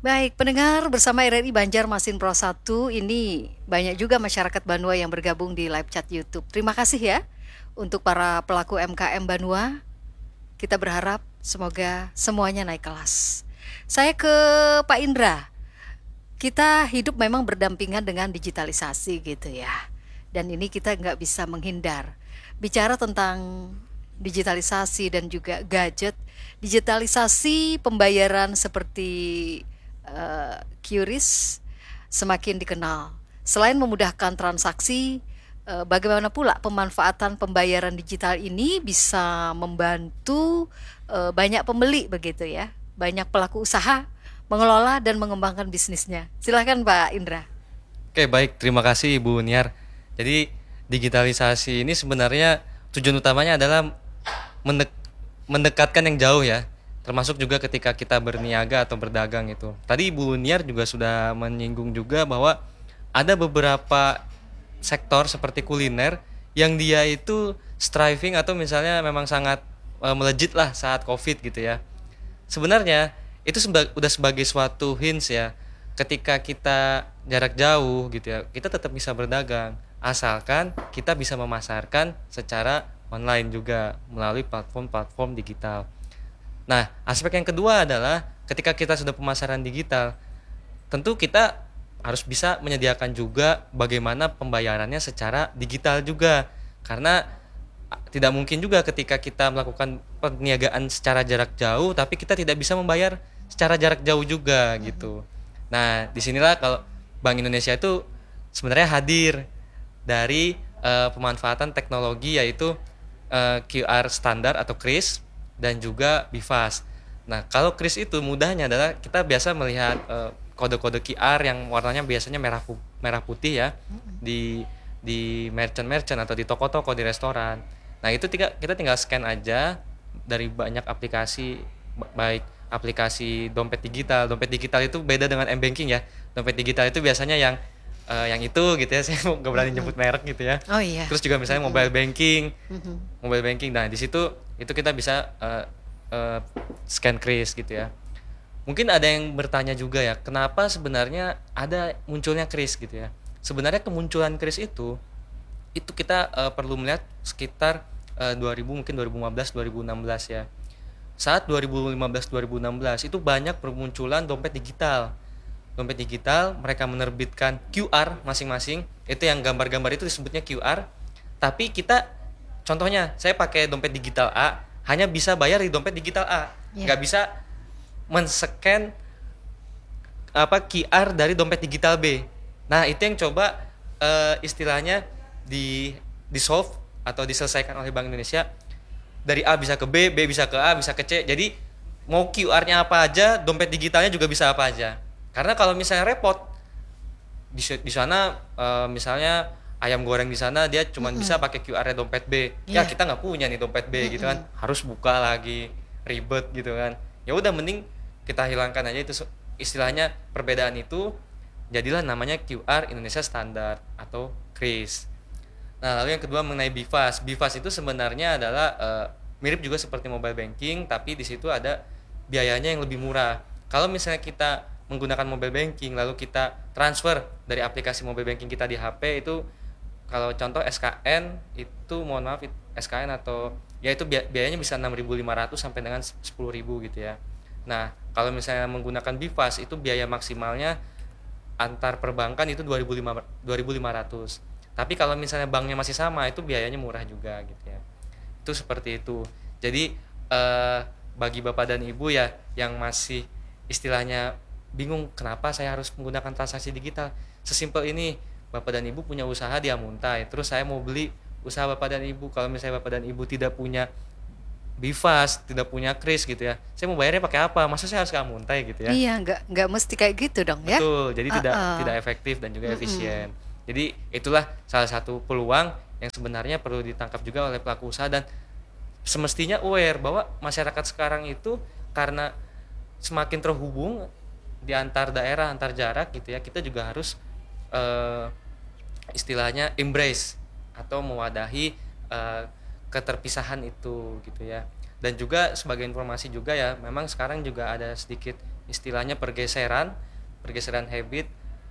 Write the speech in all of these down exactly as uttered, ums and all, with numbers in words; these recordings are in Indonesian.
Baik, pendengar bersama R R I Banjarmasin Pro satu, ini banyak juga masyarakat Banua yang bergabung di live chat YouTube. Terima kasih ya untuk para pelaku M K M Banua. Kita berharap semoga semuanya naik kelas. Saya ke Pak Indra. Kita hidup memang berdampingan dengan digitalisasi gitu ya. Dan ini kita nggak bisa menghindar. Bicara tentang digitalisasi dan juga gadget, digitalisasi pembayaran seperti eh, Q R I S semakin dikenal. Selain memudahkan transaksi, eh, bagaimana pula pemanfaatan pembayaran digital ini bisa membantu eh, banyak pembeli begitu ya, banyak pelaku usaha mengelola dan mengembangkan bisnisnya. Silakan Pak Indra. Oke, baik. Terima kasih Ibu Niar. Jadi, digitalisasi ini sebenarnya tujuan utamanya adalah mendek- mendekatkan yang jauh ya. Termasuk juga ketika kita berniaga atau berdagang itu. Tadi Ibu Niar juga sudah menyinggung juga bahwa ada beberapa sektor seperti kuliner yang dia itu striving atau misalnya memang sangat eh, melejit lah saat Covid gitu ya. Sebenarnya itu seba- udah sebagai suatu hints ya. Ketika kita jarak jauh gitu ya, kita tetap bisa berdagang asalkan kita bisa memasarkan secara online juga melalui platform-platform digital. Nah, aspek yang kedua adalah ketika kita sudah pemasaran digital, tentu kita harus bisa menyediakan juga bagaimana pembayarannya secara digital juga. Karena tidak mungkin juga ketika kita melakukan perniagaan secara jarak jauh tapi kita tidak bisa membayar secara jarak jauh juga gitu. Nah, disinilah kalau Bank Indonesia itu sebenarnya hadir dari eh, pemanfaatan teknologi yaitu eh, Q R standar atau kris dan juga BIFAS. Nah, kalau kris itu mudahnya adalah kita biasa melihat eh, kode-kode Q R yang warnanya biasanya merah pu- merah putih ya di di merchant-merchant atau di toko-toko di restoran. Nah, itu tiga, kita tinggal scan aja dari banyak aplikasi, baik aplikasi dompet digital. Dompet digital itu beda dengan m-banking ya. Dompet digital itu biasanya yang eh, yang itu gitu ya. Saya nggak berani nyebut merek gitu ya. Oh iya. Terus juga misalnya mobile banking, Mhm. mobile banking. Nah, di situ itu kita bisa eh, eh, scan kris gitu ya. Mungkin ada yang bertanya juga ya, kenapa sebenarnya ada munculnya kris gitu ya. Sebenarnya kemunculan kris itu itu kita eh, perlu melihat sekitar eh, dua ribu mungkin dua ribu lima belas dua ribu enam belas ya. Saat dua ribu lima belas dua ribu enam belas itu banyak permunculan dompet digital. Dompet digital mereka menerbitkan Q R masing-masing. Itu yang gambar-gambar itu disebutnya Q R. Tapi kita contohnya saya pakai dompet digital A hanya bisa bayar di dompet digital A. Ya. Nggak bisa men-scan apa Q R dari dompet digital B. Nah, itu yang coba eh, istilahnya di di solve atau diselesaikan oleh Bank Indonesia. Dari A bisa ke B, B bisa ke A, bisa ke C. Jadi mau Q R-nya apa aja, dompet digitalnya juga bisa apa aja. Karena kalau misalnya repot di di sana eh, misalnya ayam goreng di sana dia cuma bisa pakai Q R-nya dompet B. Ya, Iya. kita nggak punya nih dompet B gitu kan. Harus buka lagi, ribet gitu kan. Ya udah mending kita hilangkan aja itu istilahnya perbedaan itu jadilah namanya Q R Indonesia Standar atau kris. Nah, lalu yang kedua mengenai BIFAS. BIFAS itu sebenarnya adalah eh, mirip juga seperti mobile banking, tapi di situ ada biayanya yang lebih murah. Kalau misalnya kita menggunakan mobile banking, lalu kita transfer dari aplikasi mobile banking kita di H P itu, kalau contoh S K N itu mohon maaf S K N atau ya itu biayanya bisa enam ribu lima ratus sampai dengan sepuluh ribu gitu ya. Nah, kalau misalnya menggunakan BIFAS itu biaya maksimalnya antar perbankan itu dua ribu lima ratus. Tapi kalau misalnya banknya masih sama itu biayanya murah juga gitu ya. Itu seperti itu. Jadi eh, bagi Bapak dan Ibu ya yang masih istilahnya bingung kenapa saya harus menggunakan transaksi digital. Sesimpel ini, Bapak dan Ibu punya usaha di Amuntai, terus saya mau beli usaha Bapak dan Ibu. Kalau misalnya Bapak dan Ibu tidak punya BIFAS, tidak punya kris gitu ya. Saya mau bayarnya pakai apa? Masa saya harus ke Amuntai gitu ya. Iya, nggak nggak mesti kayak gitu dong ya. Betul, jadi tidak Heeh. tidak efektif dan juga Mm-mm. efisien. Jadi itulah salah satu peluang yang sebenarnya perlu ditangkap juga oleh pelaku usaha dan semestinya aware bahwa masyarakat sekarang itu karena semakin terhubung di antar daerah, antar jarak gitu ya, kita juga harus eh, istilahnya embrace atau mewadahi eh, keterpisahan itu gitu ya. Dan juga sebagai informasi juga ya, memang sekarang juga ada sedikit istilahnya pergeseran, pergeseran habit.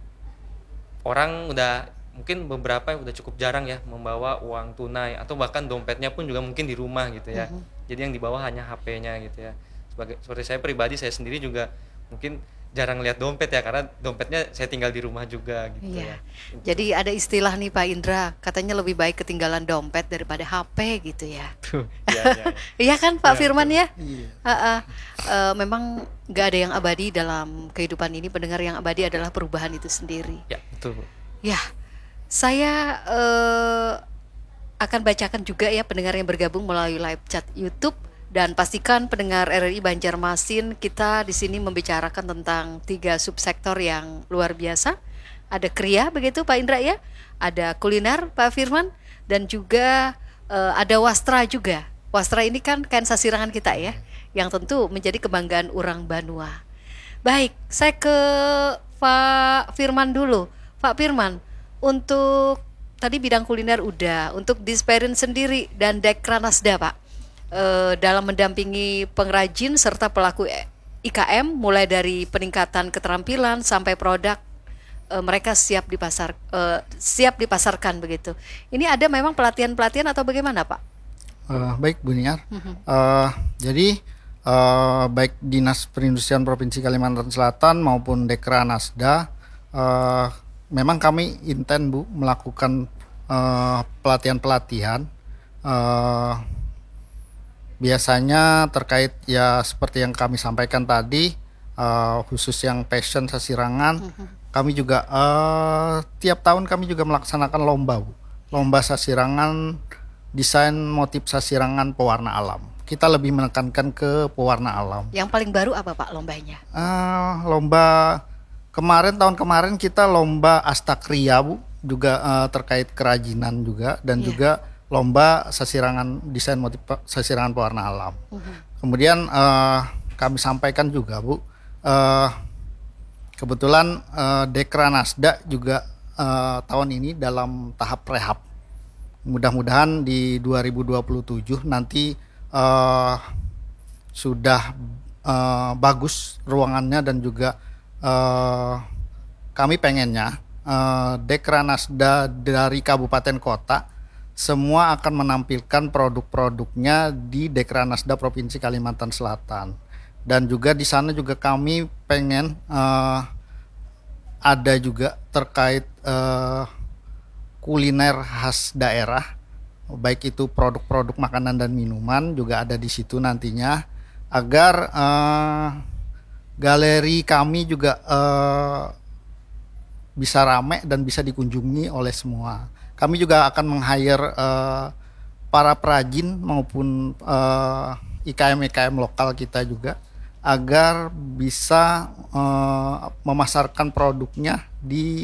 Orang udah mungkin beberapa udah cukup jarang ya membawa uang tunai atau bahkan dompetnya pun juga mungkin di rumah gitu ya. Mhm. Jadi yang dibawa hanya H P-nya gitu ya. Sebagai seperti saya pribadi, saya sendiri juga mungkin jarang lihat dompet ya karena dompetnya saya tinggal di rumah juga gitu Iya. ya. Jadi ada istilah nih Pak Indra, katanya lebih baik ketinggalan dompet daripada H P gitu ya. Tuh, iya, iya, iya. Iya kan Pak Iya, Firman betul. ya? Iya. Ha-ha. Eh, memang nggak ada yang abadi dalam kehidupan ini. Pendengar, yang abadi adalah perubahan itu sendiri. Ya, betul. Bu. Ya, saya eh, akan bacakan juga ya pendengar yang bergabung melalui live chat YouTube, dan pastikan pendengar R R I Banjarmasin, kita di sini membicarakan tentang tiga subsektor yang luar biasa. Ada kriya begitu Pak Indra ya, ada kuliner Pak Firman, dan juga eh, ada wastra juga. Wastra ini kan kain sasirangan kita ya, yang tentu menjadi kebanggaan orang Banua. Baik, saya ke Pak Firman dulu. Pak Firman, untuk tadi bidang kuliner udah, untuk Disperin sendiri dan Dekranasda Pak, eh, dalam mendampingi pengrajin serta pelaku I K M mulai dari peningkatan keterampilan sampai produk, eh, mereka siap dipasar eh, siap dipasarkan begitu. Ini ada memang pelatihan-pelatihan atau bagaimana Pak? Eh, baik Bu Niar. Eh, jadi eh, baik Dinas Perindustrian Provinsi Kalimantan Selatan maupun Dekranasda, eh, memang kami intent Bu melakukan eh, pelatihan-pelatihan. Eh, biasanya terkait ya seperti yang kami sampaikan tadi, eh, khusus yang passion sasirangan. Kami juga eh, tiap tahun kami juga melaksanakan lomba Bu. Lomba sasirangan, desain motif sasirangan pewarna alam. Kita lebih menekankan ke pewarna alam. Yang paling baru apa Pak lombanya? Eh, lomba kemarin tahun kemarin kita lomba Astakria Bu, juga eh, terkait kerajinan juga, dan Iya. juga lomba sasirangan desain motif pe- sasirangan pewarna alam. Kemudian eh, kami sampaikan juga Bu, eh, kebetulan eh, Dekranasda juga eh, tahun ini dalam tahap rehab. Mudah-mudahan di dua ribu dua puluh tujuh nanti eh, sudah eh, bagus ruangannya, dan juga eh, kami pengennya eh, Dekranasda dari kabupaten kota semua akan menampilkan produk-produknya di Dekranasda Provinsi Kalimantan Selatan. Dan juga di sana juga kami pengen eh, ada juga terkait eh, kuliner khas daerah, baik itu produk-produk makanan dan minuman juga ada di situ nantinya, agar eh, galeri kami juga eh, bisa rame dan bisa dikunjungi oleh semua. Kami juga akan meng-hire eh, para perajin maupun eh, I K M I K M lokal kita juga, agar bisa eh, memasarkan produknya di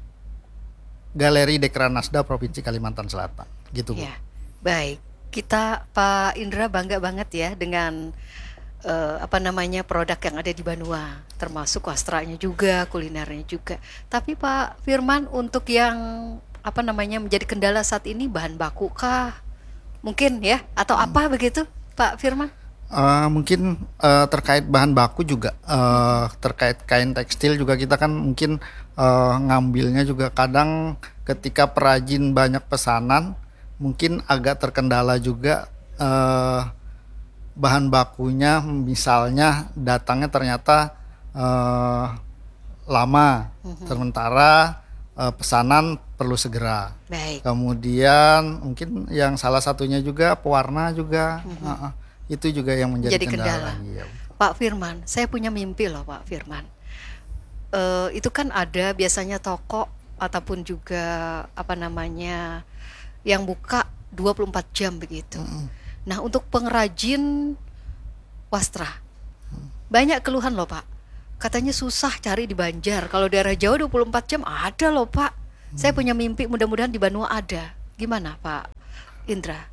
Galeri Dekranasda Provinsi Kalimantan Selatan, gitu Bu. Ya, baik. Kita Pak Indra bangga banget ya dengan eh, apa namanya produk yang ada di Banua, termasuk wastranya juga, kulinernya juga. Tapi Pak Firman, untuk yang apa namanya menjadi kendala saat ini, bahan baku kah? Mungkin ya, atau apa begitu Pak Firman? Eh, mungkin eh, terkait bahan baku juga, eh, terkait kain tekstil juga kita kan mungkin eh, ngambilnya juga kadang ketika perajin banyak pesanan, mungkin agak terkendala juga eh, bahan bakunya, misalnya datangnya ternyata eh, lama, sementara eh, pesanan perlu segera. Baik. Kemudian mungkin yang salah satunya juga pewarna juga, uh-uh. itu juga yang menjadi Jadi kendala. kendala. Iya. Pak Firman, saya punya mimpi loh Pak Firman. Eh, itu kan ada biasanya toko ataupun juga apa namanya yang buka dua puluh empat jam begitu. Nah, untuk pengrajin wastra banyak keluhan loh Pak. Katanya susah cari di Banjar. Kalau daerah Jawa dua puluh empat jam ada loh Pak. Saya punya mimpi, mudah-mudahan di Banua ada. Gimana Pak Indra?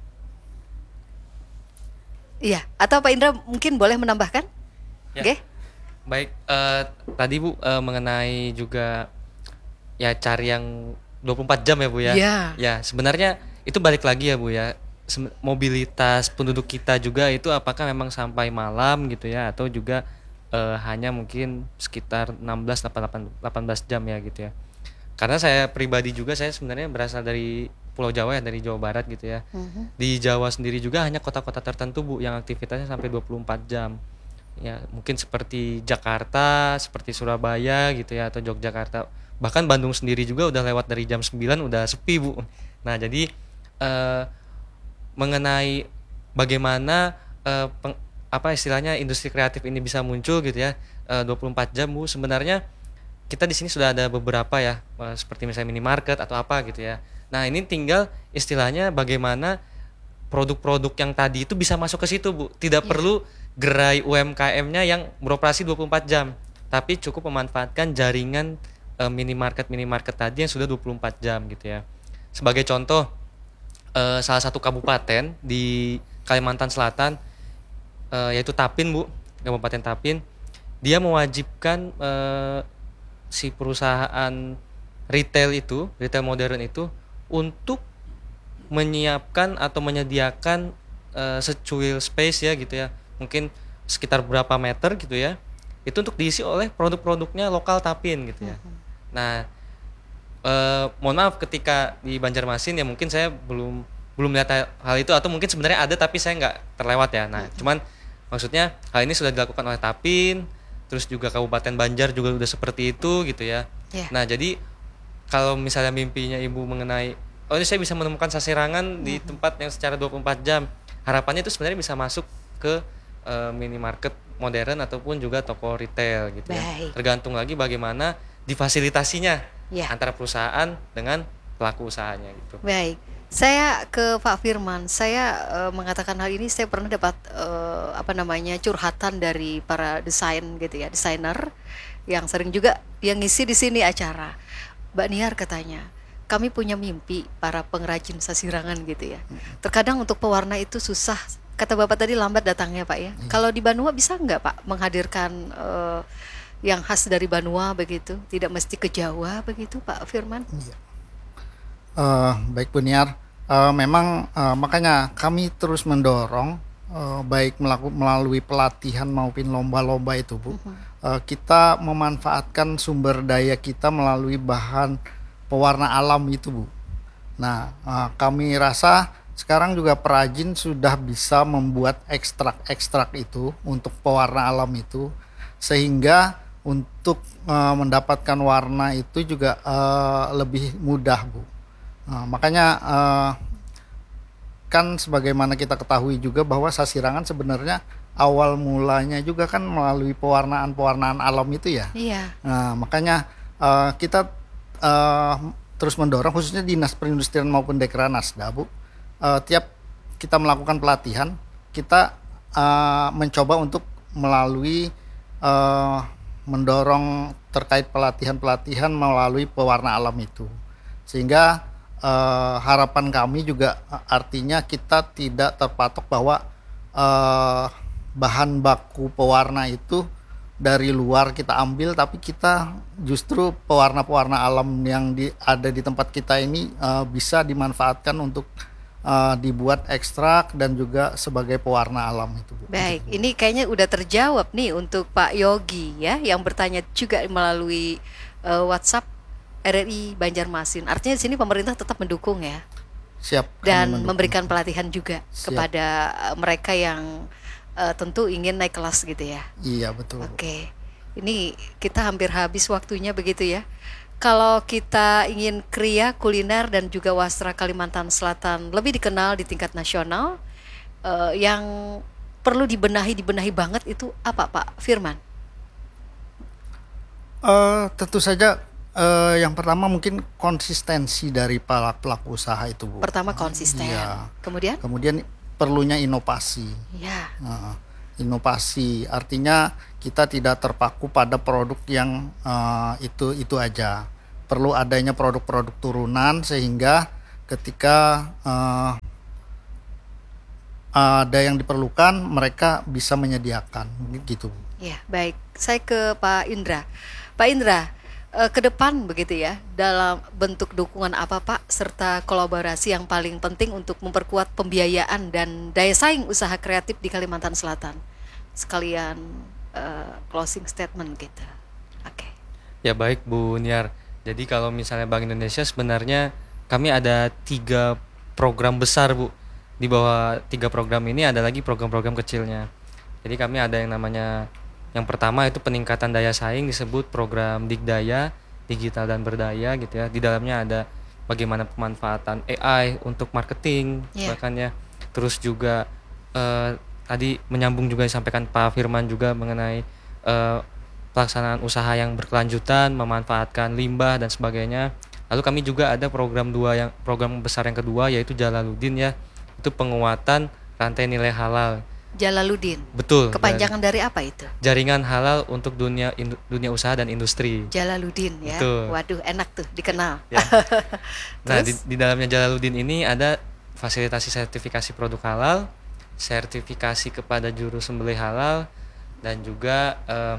Iya, atau Pak Indra mungkin boleh menambahkan? Ya. Oke. Baik, eh, tadi Bu eh, mengenai juga ya cari yang dua puluh empat jam ya Bu ya. Iya. Ya, sebenarnya itu balik lagi ya Bu ya. Sem- Mobilitas penduduk kita juga itu apakah memang sampai malam gitu ya, atau juga eh, hanya mungkin sekitar enam belas delapan belas jam ya gitu ya. Karena saya pribadi juga, saya sebenarnya berasal dari Pulau Jawa ya, dari Jawa Barat gitu ya. Mhm. Di Jawa sendiri juga hanya kota-kota tertentu Bu yang aktivitasnya sampai dua puluh empat jam. Ya, mungkin seperti Jakarta, seperti Surabaya gitu ya, atau Yogyakarta. Bahkan Bandung sendiri juga udah lewat dari jam sembilan udah sepi Bu. Nah jadi eh, mengenai bagaimana eh, peng- apa istilahnya industri kreatif ini bisa muncul gitu ya, eh, dua puluh empat jam Bu, sebenarnya kita di sini sudah ada beberapa ya, eh, seperti misalnya minimarket atau apa gitu ya. Nah ini tinggal istilahnya bagaimana produk-produk yang tadi itu bisa masuk ke situ Bu, tidak Iya. perlu gerai U M K M-nya yang beroperasi dua puluh empat jam, tapi cukup memanfaatkan jaringan eh, minimarket minimarket tadi yang sudah dua puluh empat jam gitu ya. Sebagai contoh, eh, salah satu kabupaten di Kalimantan Selatan, eh, yaitu Tapin Bu, Kabupaten Tapin, dia mewajibkan eh, si perusahaan retail itu, retail modern itu untuk menyiapkan atau menyediakan eh, secuil space ya gitu ya, mungkin sekitar berapa meter gitu ya, itu untuk diisi oleh produk-produknya lokal Tapin gitu ya. Nah, eh, mohon maaf ketika di Banjarmasin ya mungkin saya belum belum lihat hal hal itu, atau mungkin sebenarnya ada tapi saya nggak terlewat ya. Nah, cuman maksudnya hal ini sudah dilakukan oleh Tapin, terus juga Kabupaten Banjar juga udah seperti itu gitu ya. Iya. Nah, jadi kalau misalnya mimpinya Ibu mengenai oh ini saya bisa menemukan sasirangan di tempat yang secara dua puluh empat jam, harapannya itu sebenarnya bisa masuk ke eh, minimarket modern ataupun juga toko retail gitu ya. Baik. Tergantung lagi bagaimana difasilitasinya Ya. antara perusahaan dengan pelaku usahanya gitu. Baik, saya ke Pak Firman. Saya eh, mengatakan hal ini, saya pernah dapat eh, apa namanya curhatan dari para desain gitu ya, desainer yang sering juga yang ngisi di sini acara. Mbak Niar katanya, kami punya mimpi para pengrajin sasirangan gitu ya. Terkadang untuk pewarna itu susah. Kata Bapak tadi lambat datangnya Pak ya. Kalau di Banua bisa nggak Pak menghadirkan eh, yang khas dari Banua begitu? Tidak mesti ke Jawa begitu Pak Firman? Eh, baik Bu Niar, Eh, memang eh, makanya kami terus mendorong eh, baik melaku, melalui pelatihan maupun lomba-lomba itu Bu, eh, kita memanfaatkan sumber daya kita melalui bahan pewarna alam itu Bu. Nah, eh, kami rasa sekarang juga perajin sudah bisa membuat ekstrak-ekstrak itu untuk pewarna alam itu, sehingga untuk eh, mendapatkan warna itu juga eh, lebih mudah Bu. Nah, makanya eh, kan sebagaimana kita ketahui juga bahwa sasirangan sebenarnya awal mulanya juga kan melalui pewarnaan-pewarnaan alam itu ya. Iya. Nah, makanya eh, kita eh, terus mendorong khususnya Dinas Perindustrian maupun Dekranasda Bu. Eh, tiap kita melakukan pelatihan, kita eh, mencoba untuk melalui eh, mendorong terkait pelatihan-pelatihan melalui pewarna alam itu. Sehingga eh, harapan kami juga eh, artinya kita tidak terpatok bahwa eh, bahan baku pewarna itu dari luar kita ambil, tapi kita justru pewarna-pewarna alam yang di, ada di tempat kita ini eh, bisa dimanfaatkan untuk eh, dibuat ekstrak dan juga sebagai pewarna alam itu Bu. Baik, ini kayaknya udah terjawab nih untuk Pak Yogi ya, yang bertanya juga melalui eh, WhatsApp R R I Banjarmasin. Artinya di sini pemerintah tetap mendukung ya, Siap. kami dan mendukung. memberikan pelatihan juga Siap. kepada eh, mereka yang eh, tentu ingin naik kelas gitu ya. Iya betul Bu. Oke, ini kita hampir habis waktunya begitu ya. Kalau kita ingin kria kuliner dan juga wastra Kalimantan Selatan lebih dikenal di tingkat nasional, eh, yang perlu dibenahi dibenahi banget itu apa Pak Firman? Eh, tentu saja eh, yang pertama mungkin konsistensi dari para pelaku usaha itu Bu. Pertama konsisten, Iya. kemudian Kemudian perlunya inovasi. ya, Nah, inovasi artinya kita tidak terpaku pada produk yang eh, itu itu aja. Perlu adanya produk-produk turunan sehingga ketika eh, ada yang diperlukan mereka bisa menyediakan gitu Bu. ya baik. Saya ke Pak Indra. Pak Indra, eh, ke depan begitu ya, dalam bentuk dukungan apa Pak, serta kolaborasi yang paling penting untuk memperkuat pembiayaan dan daya saing usaha kreatif di Kalimantan Selatan. Sekalian uh, closing statement kita. Oke. Okay. Ya baik Bu Niar. Jadi kalau misalnya Bank Indonesia sebenarnya kami ada tiga program besar Bu. Di bawah tiga program ini ada lagi program-program kecilnya. Jadi kami ada yang namanya, yang pertama itu peningkatan daya saing, disebut program Digdaya, digital dan berdaya gitu ya. Di dalamnya ada bagaimana pemanfaatan A I untuk marketing, yeah. bahkan ya. Terus juga eh, tadi menyambung juga disampaikan Pak Firman juga mengenai eh, pelaksanaan usaha yang berkelanjutan, memanfaatkan limbah dan sebagainya. Lalu kami juga ada program dua yang program besar yang kedua, yaitu Jalaluddin ya. Itu penguatan rantai nilai halal. Jalaluddin. Betul. Kepanjangan dari apa itu? Jaringan halal untuk dunia indu, dunia usaha dan industri. Jalaluddin ya. Betul. Waduh, enak tuh dikenal. Ya. Nah, di, di dalamnya Jalaluddin ini ada fasilitasi sertifikasi produk halal, sertifikasi kepada juru sembelih halal, dan juga eh,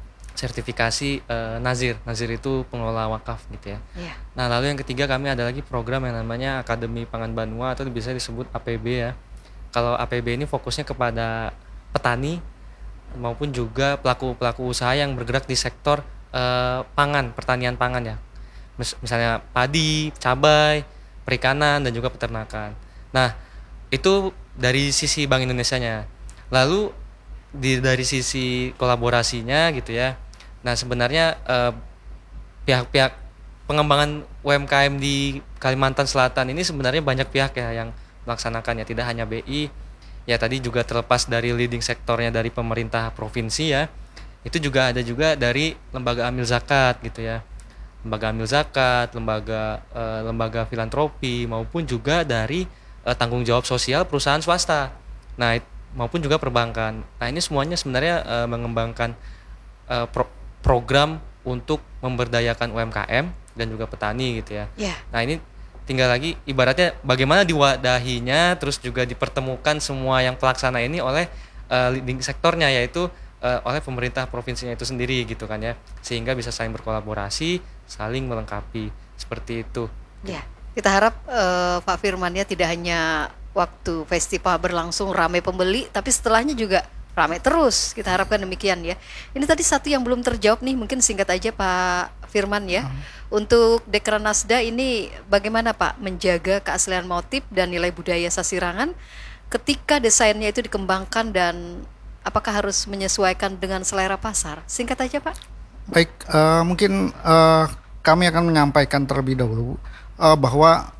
sertifikasi eh, nazir. Nazir itu pengelola wakaf gitu ya. Ya. Nah, lalu yang ketiga kami ada lagi program yang namanya Akademi Pangan Banua atau bisa disebut A P B ya. Kalau A P B ini fokusnya kepada petani maupun juga pelaku-pelaku usaha yang bergerak di sektor eh, pangan, pertanian pangan ya. Mis- misalnya padi, cabai, perikanan dan juga peternakan. Nah, itu dari sisi Bank Indonesianya. Lalu di dari sisi kolaborasinya gitu ya. Nah, sebenarnya eh, pihak-pihak pengembangan U M K M di Kalimantan Selatan ini sebenarnya banyak pihak ya yang melaksanakannya, tidak hanya B I ya, tadi juga terlepas dari leading sektornya dari pemerintah provinsi ya, itu juga ada juga dari lembaga amil zakat gitu ya, lembaga amil zakat, lembaga eh, lembaga filantropi maupun juga dari eh, tanggung jawab sosial perusahaan swasta, nah it, maupun juga perbankan. Nah ini semuanya sebenarnya eh, mengembangkan eh, pro, program untuk memberdayakan U M K M dan juga petani gitu ya. Yeah. Nah ini tinggal lagi ibaratnya bagaimana diwadahinya, terus juga dipertemukan semua yang pelaksana ini oleh uh, leading sektornya, yaitu uh, oleh pemerintah provinsinya itu sendiri gitu kan ya, sehingga bisa saling berkolaborasi, saling melengkapi seperti itu. Ya, kita harap uh, Pak Firman ya tidak hanya waktu festival berlangsung ramai pembeli, tapi setelahnya juga ramai terus. Kita harapkan demikian ya. Ini tadi satu yang belum terjawab nih, mungkin singkat aja Pak Firman ya. Hmm. Untuk Dekranasda ini bagaimana Pak menjaga keaslian motif dan nilai budaya Sasirangan ketika desainnya itu dikembangkan, dan apakah harus menyesuaikan dengan selera pasar? Singkat aja Pak. Baik, uh, mungkin uh, kami akan menyampaikan terlebih dahulu uh, bahwa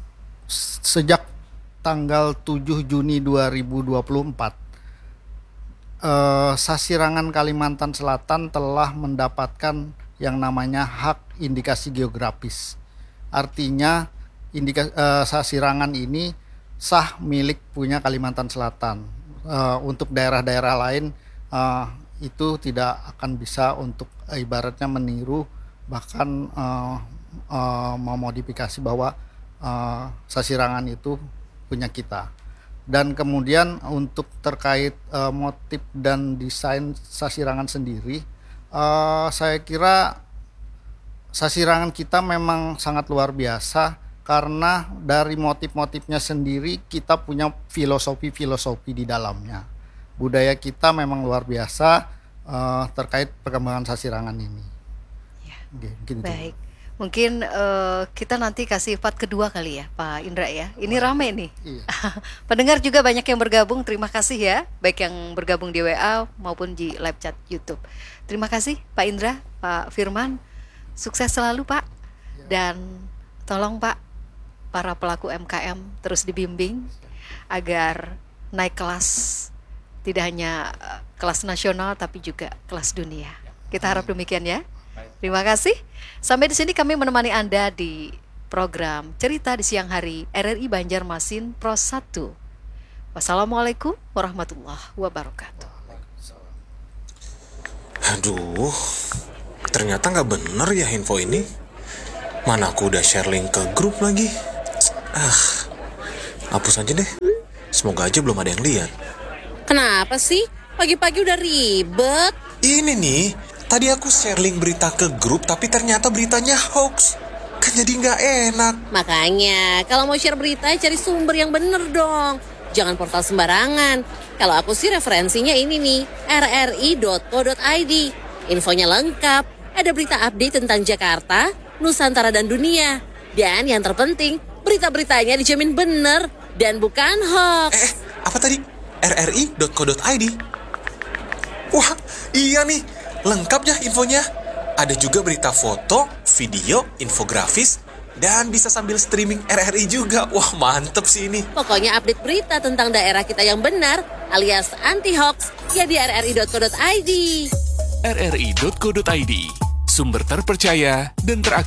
sejak tanggal tujuh Juni dua ribu dua puluh empat uh, Sasirangan Kalimantan Selatan telah mendapatkan yang namanya hak indikasi geografis. Artinya indikasi uh, Sasirangan ini sah milik punya Kalimantan Selatan. Uh, untuk daerah-daerah lain uh, itu tidak akan bisa untuk uh, ibaratnya meniru, bahkan uh, uh, memodifikasi bahwa uh, Sasirangan itu punya kita. Dan kemudian untuk terkait uh, motif dan desain Sasirangan sendiri, uh, saya kira Sasirangan kita memang sangat luar biasa, karena dari motif-motifnya sendiri kita punya filosofi-filosofi di dalamnya. Budaya kita memang luar biasa uh, terkait perkembangan Sasirangan ini. Ya. Oke, baik, itu. Mungkin uh, kita nanti kasih part kedua kali ya Pak Indra ya. Ini oh, rame nih. Iya. Pendengar juga banyak yang bergabung. Terima kasih ya, baik yang bergabung di W A maupun di live chat YouTube. Terima kasih Pak Indra, Pak Firman. Sukses selalu Pak. Ya. Dan tolong Pak, para pelaku U M K M terus dibimbing agar naik kelas, tidak hanya kelas nasional tapi juga kelas dunia. Kita harap demikian ya. Terima kasih. Sampai di sini kami menemani Anda di program Cerita di Siang Hari R R I Banjarmasin Pro satu. Wassalamualaikum warahmatullahi wabarakatuh. Aduh, ternyata nggak bener ya info ini. Mana aku udah share link ke grup lagi. Ah, hapus aja deh. Semoga aja belum ada yang lihat. Kenapa sih? Pagi-pagi udah ribet. Ini nih, tadi aku share link berita ke grup, tapi ternyata beritanya hoax. Kan jadi nggak enak. Makanya, kalau mau share berita, cari sumber yang bener dong. Jangan portal sembarangan. Kalau aku sih referensinya ini nih, r r i dot co dot i d. Infonya lengkap, ada berita update tentang Jakarta, Nusantara dan dunia. Dan yang terpenting, berita-beritanya dijamin bener dan bukan hoax. Eh, apa tadi? r r i dot co dot i d. Wah, iya nih. Lengkap ya infonya. Ada juga berita foto, video, infografis, dan bisa sambil streaming R R I juga. Wah, mantep sih ini. Pokoknya update berita tentang daerah kita yang benar alias anti-hoax ya di r r i dot co dot i d. r r i dot co dot i d, sumber terpercaya dan teraktual.